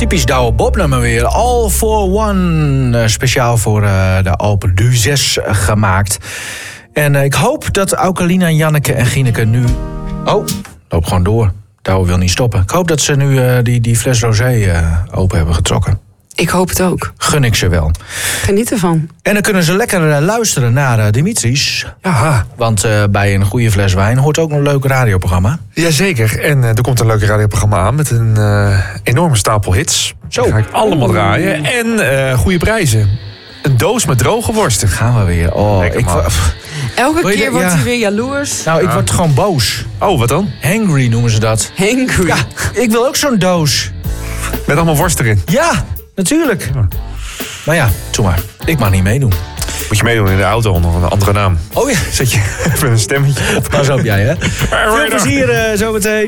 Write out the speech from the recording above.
typisch Douwe Bob nummer weer. All for One. Speciaal voor de Alpe d'Huez gemaakt. En ik hoop dat Aukelina, Janneke en Gineke nu... Oh, loop gewoon door. Douwe wil niet stoppen. Ik hoop dat ze nu die fles rosé open hebben getrokken. Ik hoop het ook. Gun ik ze wel. Geniet ervan. En dan kunnen ze lekker luisteren naar Dimitris. Ja. Want bij een goede fles wijn hoort ook een leuk radioprogramma. Jazeker. En er komt een leuk radioprogramma aan met een enorme stapel hits. Zo. Die ga ik allemaal draaien. En goede prijzen. Een doos met droge worsten. Gaan we weer. Oh, Elke Wil je keer dat? wordt Ja. hij weer jaloers. Nou, ik word gewoon boos. Oh, wat dan? Hangry noemen ze dat. Hangry. Ja, ik wil ook zo'n doos. Met allemaal worst erin. Ja, natuurlijk. Maar ja, doe maar. Ik mag niet meedoen. Moet je meedoen in de auto onder een andere naam. Oh ja. Zet je even een stemmetje op. Pas op jij, hè. Veel plezier zometeen.